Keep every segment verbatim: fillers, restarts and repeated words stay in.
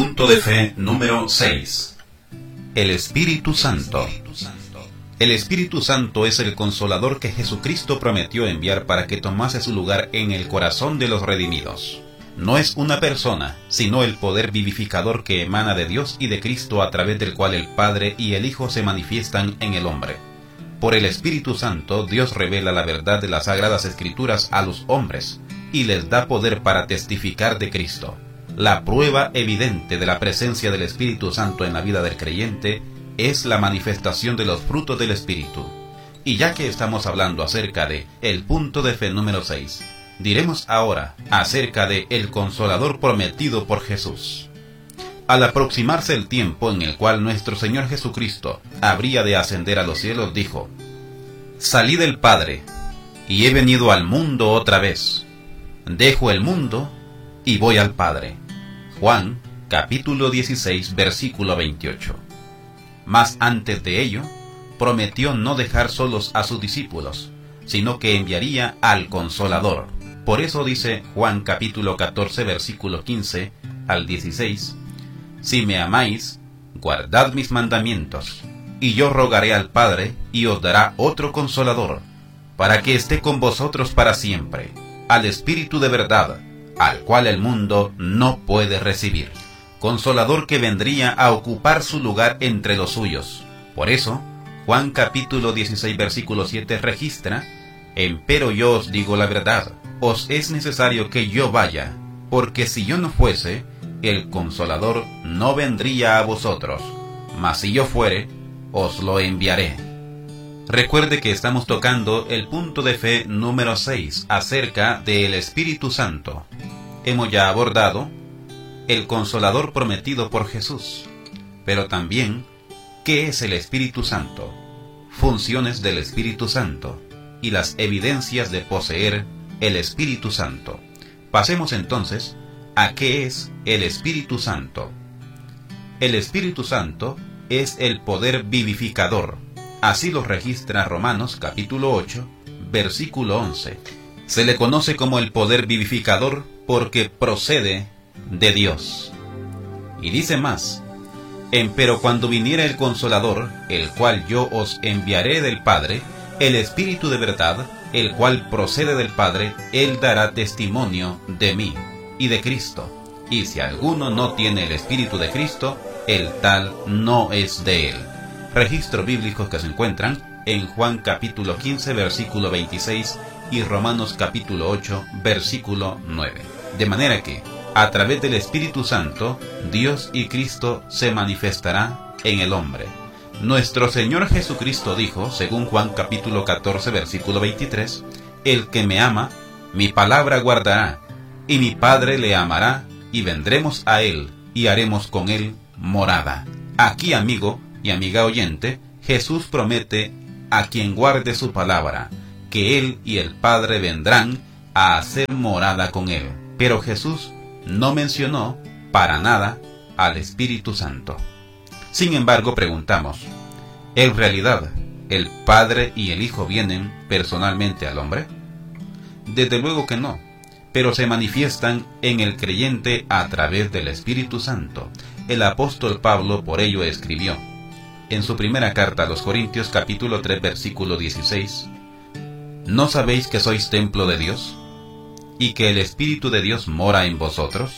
Punto de fe número seis. El Espíritu Santo. El Espíritu Santo es el Consolador que Jesucristo prometió enviar para que tomase su lugar en el corazón de los redimidos. No es una persona, sino el poder vivificador que emana de Dios y de Cristo, a través del cual el Padre y el Hijo se manifiestan en el hombre. Por el Espíritu Santo, Dios revela la verdad de las Sagradas Escrituras a los hombres y les da poder para testificar de Cristo. La prueba evidente de la presencia del Espíritu Santo en la vida del creyente es la manifestación de los frutos del Espíritu. Y ya que estamos hablando acerca de el punto de fe número seis, diremos ahora acerca de el Consolador prometido por Jesús. Al aproximarse el tiempo en el cual nuestro Señor Jesucristo habría de ascender a los cielos, dijo: «Salí del Padre, y he venido al mundo otra vez. Dejo el mundo y voy al Padre». Juan, capítulo dieciséis, versículo veintiocho. Mas antes de ello, prometió no dejar solos a sus discípulos, sino que enviaría al Consolador. Por eso dice Juan capítulo catorce, versículo quince al dieciséis, «Si me amáis, guardad mis mandamientos, y yo rogaré al Padre, y os dará otro Consolador, para que esté con vosotros para siempre, al Espíritu de verdad, al cual el mundo no puede recibir». Consolador que vendría a ocupar su lugar entre los suyos. Por eso, Juan capítulo dieciséis, versículo siete registra: «Empero yo os digo la verdad, os es necesario que yo vaya, porque si yo no fuese, el Consolador no vendría a vosotros, mas si yo fuere, os lo enviaré». Recuerde que estamos tocando el punto de fe número seis acerca del Espíritu Santo. Hemos ya abordado el Consolador prometido por Jesús, pero también ¿qué es el Espíritu Santo?, funciones del Espíritu Santo y las evidencias de poseer el Espíritu Santo. Pasemos entonces a qué es el Espíritu Santo. El Espíritu Santo es el poder vivificador. Así lo registra Romanos capítulo ocho, versículo once. Se le conoce como el poder vivificador porque procede de Dios. Y dice más: «Empero cuando viniera el Consolador, el cual yo os enviaré del Padre, el Espíritu de verdad, el cual procede del Padre, él dará testimonio de mí y de Cristo. Y si alguno no tiene el Espíritu de Cristo, el tal no es de él». Registros bíblicos que se encuentran en Juan capítulo quince, versículo veintiséis, y Romanos capítulo ocho, versículo nueve. De manera que, a través del Espíritu Santo, Dios y Cristo se manifestará en el hombre. Nuestro Señor Jesucristo dijo, según Juan capítulo catorce, versículo veintitrés, «El que me ama, mi palabra guardará, y mi Padre le amará, y vendremos a él, y haremos con él morada». Aquí, amigo y amiga oyente, Jesús promete a quien guarde su palabra, que él y el Padre vendrán a hacer morada con él. Pero Jesús no mencionó para nada al Espíritu Santo. Sin embargo, preguntamos, ¿en realidad el Padre y el Hijo vienen personalmente al hombre? Desde luego que no, pero se manifiestan en el creyente a través del Espíritu Santo. El apóstol Pablo por ello escribió, en su primera carta a los Corintios capítulo tres, versículo dieciséis, «¿No sabéis que sois templo de Dios, y que el Espíritu de Dios mora en vosotros?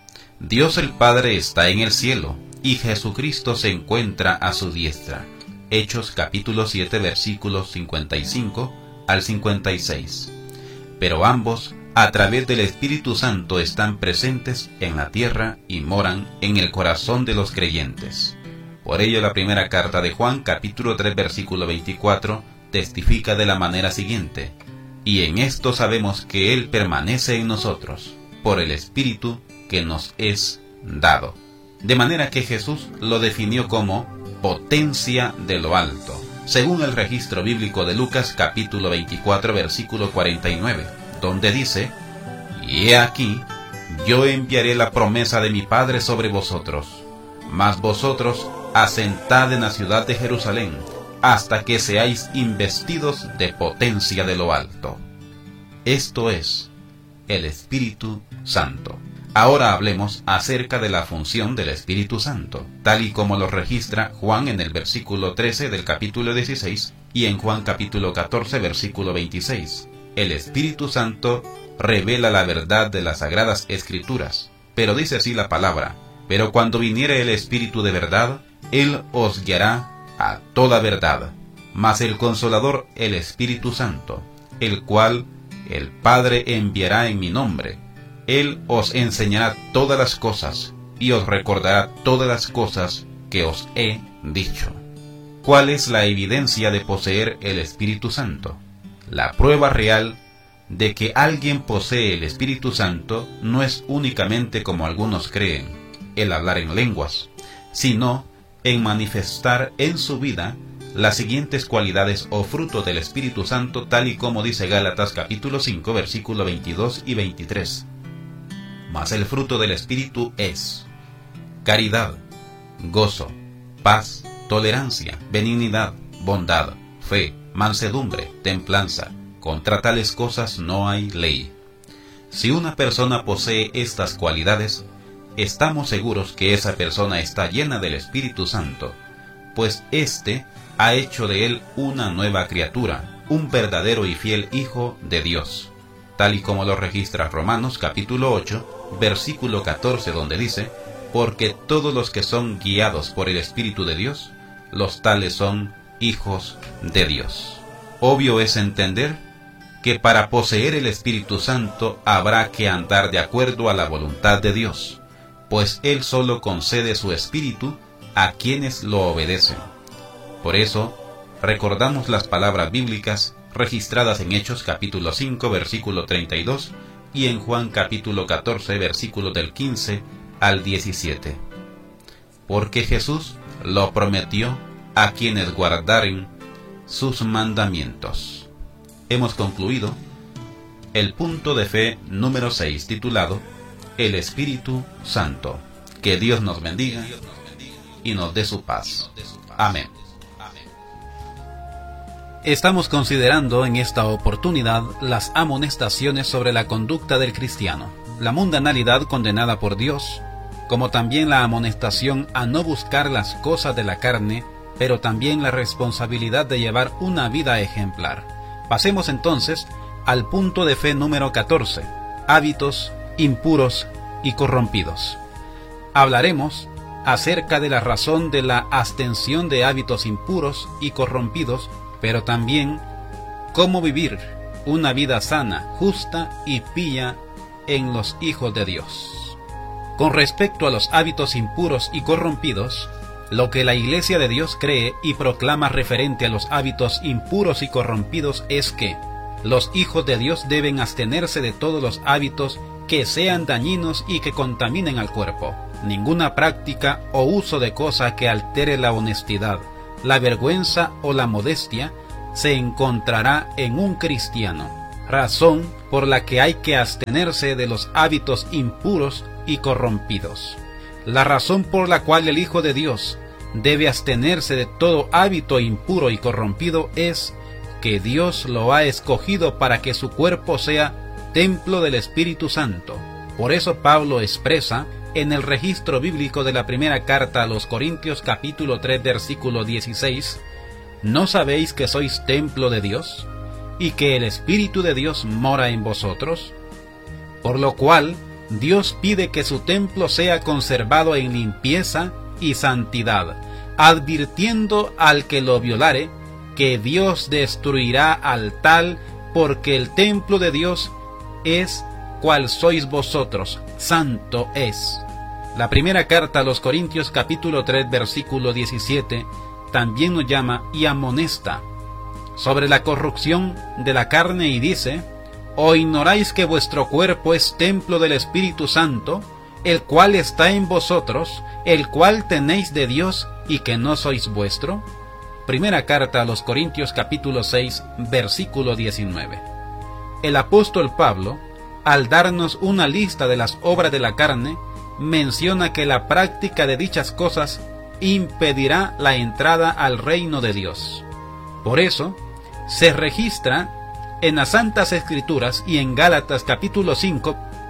Dios el Padre está en el cielo, y Jesucristo se encuentra a su diestra». Hechos capítulo siete, versículos cincuenta y cinco al cincuenta y seis. Pero ambos, a través del Espíritu Santo, están presentes en la tierra y moran en el corazón de los creyentes. Por ello, la primera carta de Juan, capítulo tres, versículo veinticuatro, testifica de la manera siguiente: «Y en esto sabemos que Él permanece en nosotros, por el Espíritu que nos es dado». De manera que Jesús lo definió como potencia de lo alto, según el registro bíblico de Lucas, capítulo veinticuatro, versículo cuarenta y nueve, donde dice: «Y he aquí, yo enviaré la promesa de mi Padre sobre vosotros, mas vosotros asentad en la ciudad de Jerusalén, hasta que seáis investidos de potencia de lo alto». Esto es el Espíritu Santo. Ahora hablemos acerca de la función del Espíritu Santo, tal y como lo registra Juan en el versículo trece del capítulo dieciséis y en Juan capítulo catorce versículo veintiséis. El Espíritu Santo revela la verdad de las Sagradas Escrituras, pero dice así la palabra: pero cuando viniere el Espíritu de verdad, Él os guiará a toda verdad. Mas el Consolador, el Espíritu Santo, el cual el Padre enviará en mi nombre, Él os enseñará todas las cosas, y os recordará todas las cosas que os he dicho. ¿Cuál es la evidencia de poseer el Espíritu Santo? La prueba real de que alguien posee el Espíritu Santo no es únicamente, como algunos creen, el hablar en lenguas, sino en manifestar en su vida las siguientes cualidades o frutos del Espíritu Santo, tal y como dice Gálatas capítulo cinco, versículos veintidós y veintitrés. Mas el fruto del Espíritu es caridad, gozo, paz, tolerancia, benignidad, bondad, fe, mansedumbre, templanza. Contra tales cosas no hay ley. Si una persona posee estas cualidades, estamos seguros que esa persona está llena del Espíritu Santo, pues éste ha hecho de él una nueva criatura, un verdadero y fiel hijo de Dios, tal y como lo registra Romanos capítulo ocho, versículo catorce, donde dice: porque todos los que son guiados por el Espíritu de Dios, los tales son hijos de Dios. Obvio es entender que para poseer el Espíritu Santo habrá que andar de acuerdo a la voluntad de Dios, pues Él solo concede su Espíritu a quienes lo obedecen. Por eso, recordamos las palabras bíblicas registradas en Hechos capítulo cinco, versículo treinta y dos, y en Juan capítulo catorce, versículos del quince al diecisiete. Porque Jesús lo prometió a quienes guardaren sus mandamientos. Hemos concluido el punto de fe número seis, titulado El Espíritu Santo. Que Dios nos bendiga y nos dé su paz. Amén. Estamos considerando en esta oportunidad las amonestaciones sobre la conducta del cristiano, la mundanalidad condenada por Dios, como también la amonestación a no buscar las cosas de la carne, pero también la responsabilidad de llevar una vida ejemplar. Pasemos entonces al punto de fe número catorce, hábitos impuros y corrompidos. Hablaremos acerca de la razón de la abstención de hábitos impuros y corrompidos, pero también cómo vivir una vida sana, justa y pía en los hijos de Dios. Con respecto a los hábitos impuros y corrompidos, lo que la Iglesia de Dios cree y proclama referente a los hábitos impuros y corrompidos es que los hijos de Dios deben abstenerse de todos los hábitos que sean dañinos y que contaminen al cuerpo. Ninguna práctica o uso de cosa que altere la honestidad, la vergüenza o la modestia se encontrará en un cristiano, razón por la que hay que abstenerse de los hábitos impuros y corrompidos. La razón por la cual el Hijo de Dios debe abstenerse de todo hábito impuro y corrompido es que Dios lo ha escogido para que su cuerpo sea templo del Espíritu Santo. Por eso Pablo expresa en el registro bíblico de la primera carta a los Corintios capítulo tres versículo dieciséis: ¿no sabéis que sois templo de Dios, y que el Espíritu de Dios mora en vosotros? Por lo cual Dios pide que su templo sea conservado en limpieza y santidad, advirtiendo al que lo violare que Dios destruirá al tal, porque el templo de Dios es cual sois vosotros, santo es. La primera carta a los Corintios capítulo tres versículo diecisiete también nos llama y amonesta sobre la corrupción de la carne y dice: ¿o ignoráis que vuestro cuerpo es templo del Espíritu Santo, el cual está en vosotros, el cual tenéis de Dios y que no sois vuestro? Primera carta a los Corintios capítulo seis versículo diecinueve. El apóstol Pablo, al darnos una lista de las obras de la carne, menciona que la práctica de dichas cosas impedirá la entrada al reino de Dios. Por eso, se registra en las Santas Escrituras y en Gálatas capítulo cinco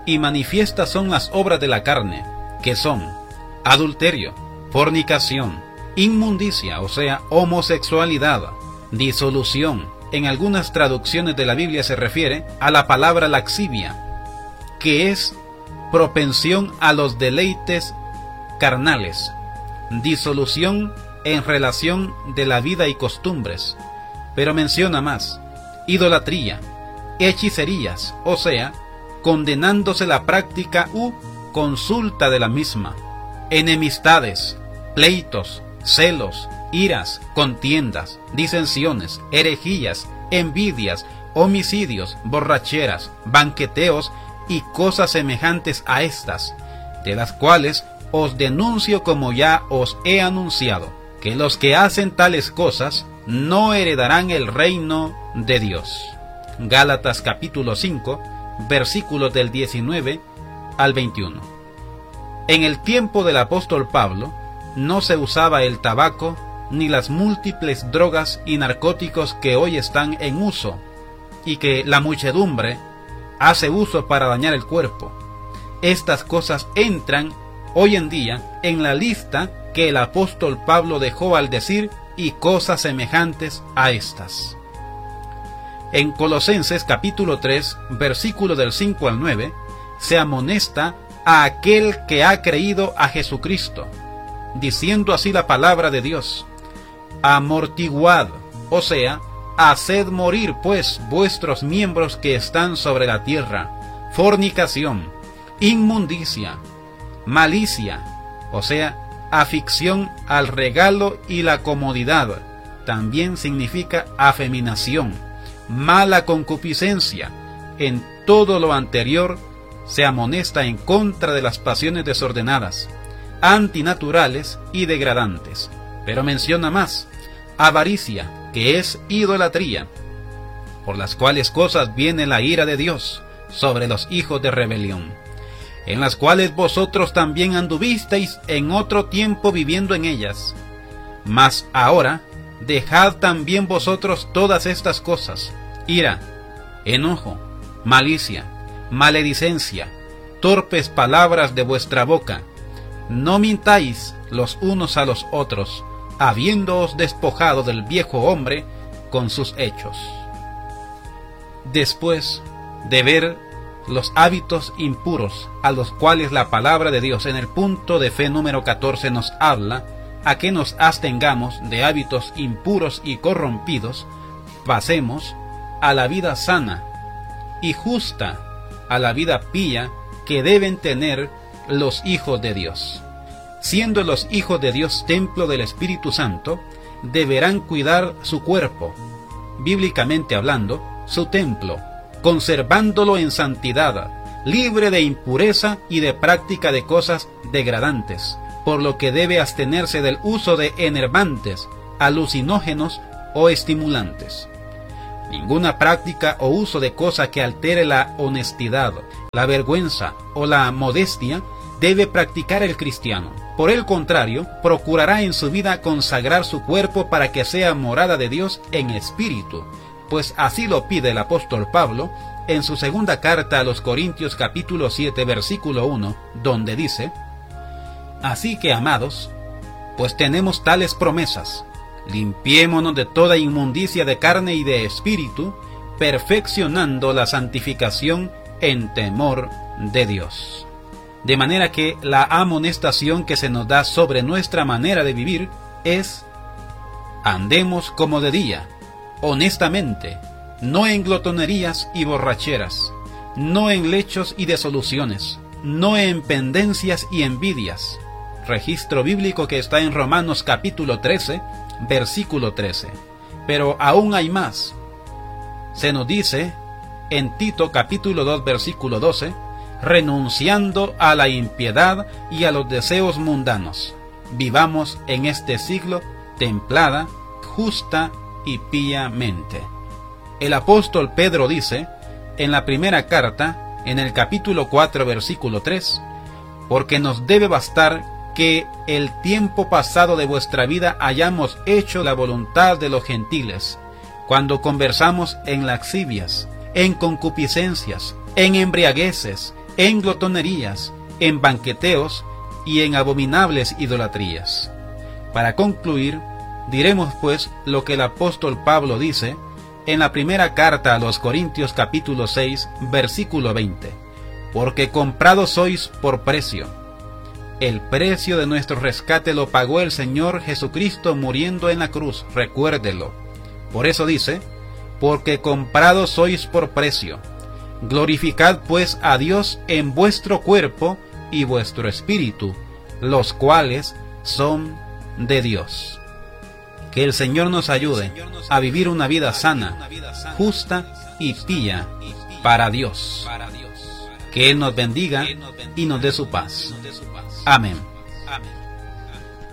y manifiestas son las obras de la carne, que son adulterio, fornicación, inmundicia, o sea, homosexualidad, disolución. En algunas traducciones de la Biblia se refiere a la palabra laxivia, que es propensión a los deleites carnales, disolución en relación de la vida y costumbres, pero menciona más, idolatría, hechicerías, o sea, condenándose la práctica u consulta de la misma, enemistades, pleitos, celos, iras, contiendas, disensiones, herejías, envidias, homicidios, borracheras, banqueteos y cosas semejantes a estas, de las cuales os denuncio como ya os he anunciado, que los que hacen tales cosas no heredarán el reino de Dios. Gálatas capítulo cinco, versículos del diecinueve al veintiuno. En el tiempo del apóstol Pablo no se usaba el tabaco ni las múltiples drogas y narcóticos que hoy están en uso y que la muchedumbre hace uso para dañar el cuerpo. Estas cosas entran hoy en día en la lista que el apóstol Pablo dejó al decir y cosas semejantes a estas. En Colosenses capítulo tres, versículo del cinco al nueve, se amonesta a aquel que ha creído a Jesucristo, diciendo así la palabra de Dios: amortiguad, o sea, haced morir pues vuestros miembros que están sobre la tierra, fornicación, inmundicia, malicia, o sea, afición al regalo y la comodidad, también significa afeminación, mala concupiscencia. En todo lo anterior se amonesta en contra de las pasiones desordenadas, antinaturales y degradantes. Pero menciona más: avaricia, que es idolatría, por las cuales cosas viene la ira de Dios sobre los hijos de rebelión, en las cuales vosotros también anduvisteis en otro tiempo viviendo en ellas. Mas ahora dejad también vosotros todas estas cosas: ira, enojo, malicia, maledicencia, torpes palabras de vuestra boca. No mintáis los unos a los otros, habiéndoos despojado del viejo hombre con sus hechos. Después de ver los hábitos impuros a los cuales la palabra de Dios en el punto de fe número catorce nos habla, a que nos abstengamos de hábitos impuros y corrompidos, pasemos a la vida sana y justa, a la vida pía que deben tener los hijos de Dios. Siendo los hijos de Dios templo del Espíritu Santo, deberán cuidar su cuerpo, bíblicamente hablando, su templo, conservándolo en santidad, libre de impureza y de práctica de cosas degradantes, por lo que debe abstenerse del uso de enervantes, alucinógenos o estimulantes. Ninguna práctica o uso de cosa que altere la honestidad, la vergüenza o la modestia debe practicar el cristiano. Por el contrario, procurará en su vida consagrar su cuerpo para que sea morada de Dios en espíritu, pues así lo pide el apóstol Pablo en su segunda carta a los Corintios capítulo siete versículo uno, donde dice: así que, amados, pues tenemos tales promesas, limpiémonos de toda inmundicia de carne y de espíritu, perfeccionando la santificación en temor de Dios. De manera que la amonestación que se nos da sobre nuestra manera de vivir es: andemos como de día, honestamente, no en glotonerías y borracheras, no en lechos y desoluciones, no en pendencias y envidias. Registro bíblico que está en Romanos capítulo trece, versículo trece. Pero aún hay más. Se nos dice en Tito capítulo dos, versículo doce, renunciando a la impiedad y a los deseos mundanos, vivamos en este siglo templada, justa y píamente. El apóstol Pedro dice en la primera carta, en el capítulo cuatro, versículo tres, porque nos debe bastar que el tiempo pasado de vuestra vida hayamos hecho la voluntad de los gentiles, cuando conversamos en laxivias, en concupiscencias, en embriagueces, en glotonerías, en banqueteos y en abominables idolatrías. Para concluir, diremos pues lo que el apóstol Pablo dice en la primera carta a los Corintios capítulo seis, versículo veinte. Porque comprados sois por precio. El precio de nuestro rescate lo pagó el Señor Jesucristo muriendo en la cruz, recuérdelo. Por eso dice, porque comprados sois por precio. Glorificad pues a Dios en vuestro cuerpo y vuestro espíritu, los cuales son de Dios. Que el Señor nos ayude a vivir una vida sana, justa y pía para Dios. Que Él nos bendiga y nos dé su paz. Amén.